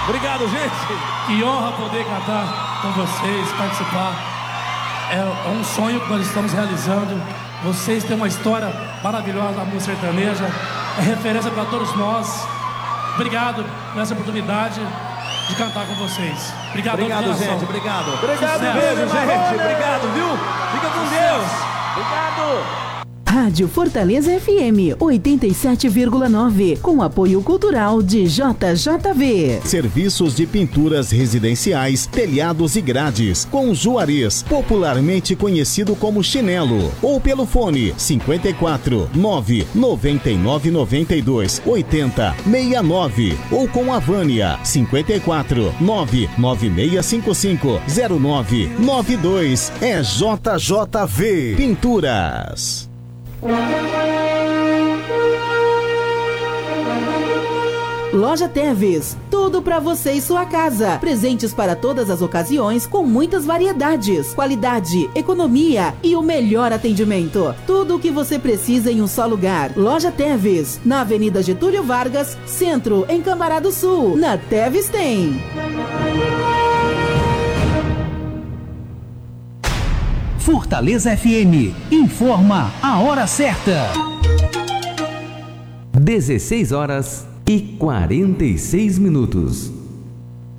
Obrigado, gente. Que honra poder cantar com vocês, participar. É um sonho que nós estamos realizando. Vocês têm uma história maravilhosa da música sertaneja. É referência para todos nós. Obrigado por essa oportunidade de cantar com vocês. Obrigado, gente. Obrigado. Obrigado, beijo, gente. Obrigado, viu? Fica com Deus. Obrigado. Rádio Fortaleza FM 87,9, com apoio cultural de JJV. Serviços de pinturas residenciais, telhados e grades, com Juarez, popularmente conhecido como Chinelo, ou pelo fone 54 9 99 92 80 69, ou com a Vânia 54 9 9655 09 92. É JJV Pinturas. Loja Teves, tudo para você e sua casa. Presentes para todas as ocasiões com muitas variedades, qualidade, economia e o melhor atendimento. Tudo o que você precisa em um só lugar. Loja Teves, na Avenida Getúlio Vargas, Centro, em Cambará do Sul. Na Teves tem. Fortaleza FM informa a hora certa. 16 horas e 46 minutos.